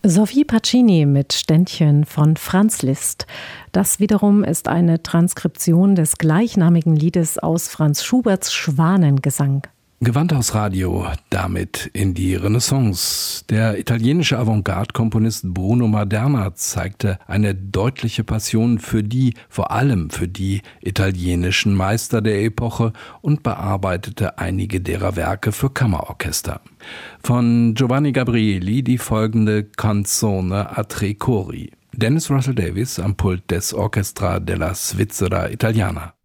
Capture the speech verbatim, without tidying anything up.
Sophie Pacini mit Ständchen von Franz Liszt. Das wiederum ist eine Transkription des gleichnamigen Liedes aus Franz Schuberts Schwanengesang. Gewandhausradio, damit in die Renaissance. Der italienische Avantgarde-Komponist Bruno Maderna zeigte eine deutliche Passion für die, vor allem für die italienischen Meister der Epoche und bearbeitete einige derer Werke für Kammerorchester. Von Giovanni Gabrieli die folgende Canzone a tre cori. Dennis Russell Davies am Pult des Orchestra della Svizzera Italiana.